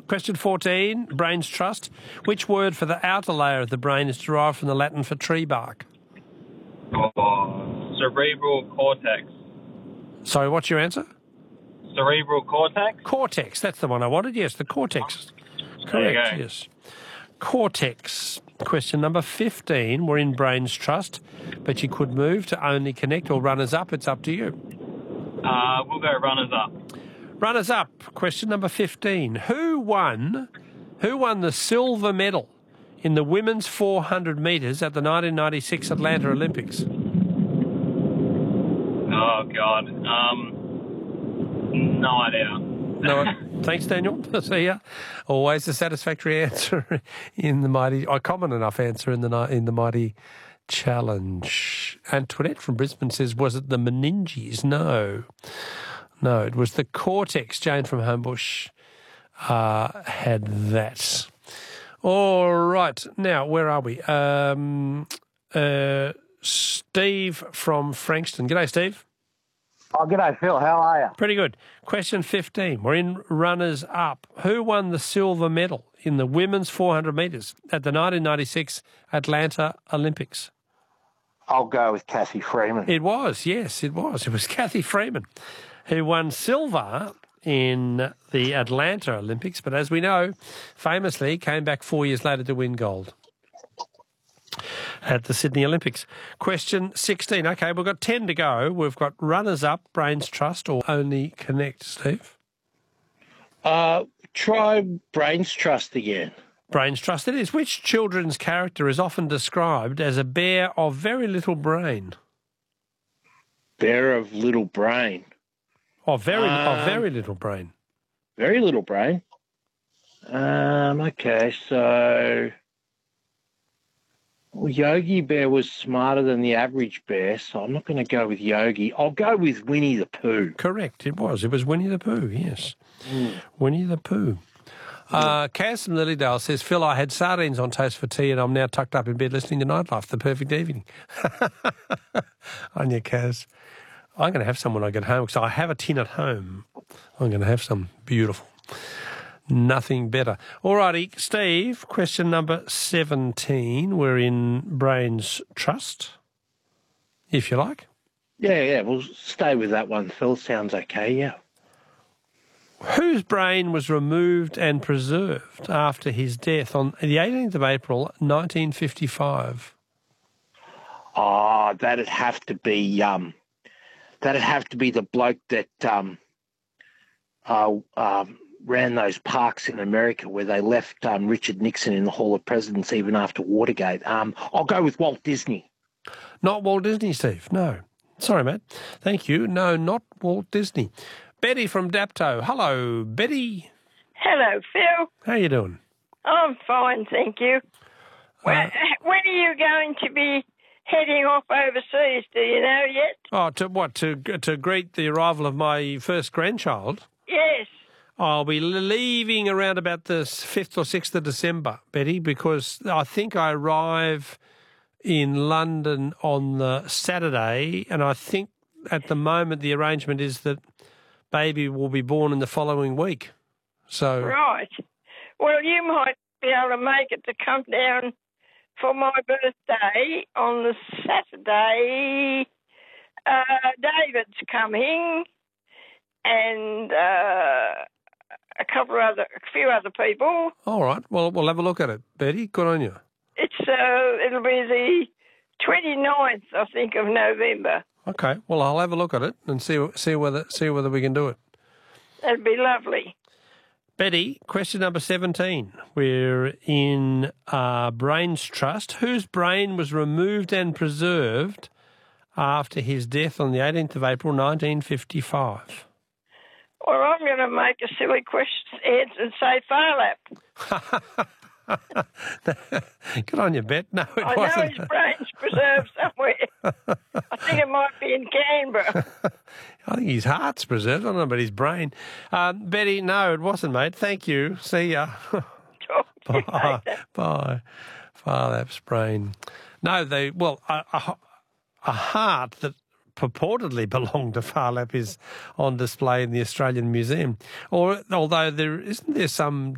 Question 14, Brains Trust. Which word for the outer layer of the brain is derived from the Latin for tree bark? Cerebral cortex. Sorry, what's your answer? Cerebral cortex? Cortex, that's the one I wanted. Yes, the cortex. Correct, yes. Cortex. Question number 15. We're in Brains Trust, but you could move to only connect or runners up. It's up to you. We'll go runners up. Runners up. Question number 15. Who won the silver medal in the women's 400 metres at the 1996 Atlanta Olympics? Oh, God. No idea. No, thanks, Daniel. See ya. Always a satisfactory answer in the mighty, a common enough answer in the mighty challenge. Antoinette from Brisbane says, was it the meninges? No, it was the cortex. Jane from Homebush had that. All right. Now, where are we? Steve from Frankston. G'day, Steve. Oh, g'day, Phil. How are you? Pretty good. Question 15. We're in runners up. Who won the silver medal in the women's 400 metres at the 1996 Atlanta Olympics? I'll go with Cathy Freeman. It was, yes, it was. It was Cathy Freeman who won silver in the Atlanta Olympics, but as we know, famously came back 4 years later to win gold at the Sydney Olympics. Question 16. Okay, we've got 10 to go. We've got runners-up, Brains Trust, or only Connect, Steve? Try Brains Trust again. Brains Trust it is. Which children's character is often described as a bear of very little brain? Bear of little brain. Of very little brain. Very little brain. Okay, so... Well, Yogi Bear was smarter than the average bear, so I'm not going to go with Yogi. I'll go with Winnie the Pooh. Correct, it was. It was Winnie the Pooh, yes. Winnie the Pooh. Cass from Lilydale says, Phil, I had sardines on toast for tea and I'm now tucked up in bed listening to Nightlife, the perfect evening. On you, Cass. I'm going to have some when I get home because I have a tin at home. I'm going to have some. Beautiful. Nothing better. All righty, Steve, question number 17. We're in Brains Trust, if you like. Yeah, we'll stay with that one, Phil. Sounds okay, yeah. Whose brain was removed and preserved after his death on the 18th of April, 1955? Oh, that'd have to be the bloke that ran those parks in America where they left Richard Nixon in the Hall of Presidents even after Watergate. I'll go with Walt Disney. Not Walt Disney, Steve. No. Sorry, mate. Thank you. No, not Walt Disney. Betty from Dapto. Hello, Betty. Hello, Phil. How you doing? I'm fine, thank you. When are you going to be heading off overseas? Do you know yet? Oh, to what? To greet the arrival of my first grandchild? Yes. I'll be leaving around about the 5th or 6th of December, Betty, because I think I arrive in London on the Saturday, and I think at the moment the arrangement is that baby will be born in the following week. So right. Well, you might be able to make it to come down for my birthday on the Saturday. David's coming, and a few other people. All right. Well, we'll have a look at it, Betty. Good on you. It'll be the 29th, I think, of November. Okay. Well, I'll have a look at it and see whether we can do it. That'd be lovely. Betty, question number 17. We're in Brains Trust. Whose brain was removed and preserved after his death on the 18th of April, 1955? Well, I'm going to make a silly question answer and say Phar Lap. Good on you, Bet. No, it I wasn't. know his brain's preserved somewhere. I think it might be in Canberra. I think his heart's preserved. I don't know about his brain. Betty, no, it wasn't, mate. Thank you. See ya. Bye. Bye. Phar Lap's brain. No, a heart that purportedly belonged to Phar Lap is on display in the Australian Museum. Although isn't there some